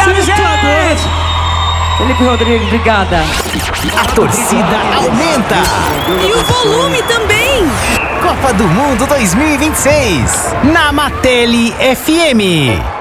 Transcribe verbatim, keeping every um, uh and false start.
Obrigado, gente! Felipe Rodrigues, obrigada. A torcida aumenta. E o volume também. Copa do Mundo dois mil e vinte e seis. Na Matele F M.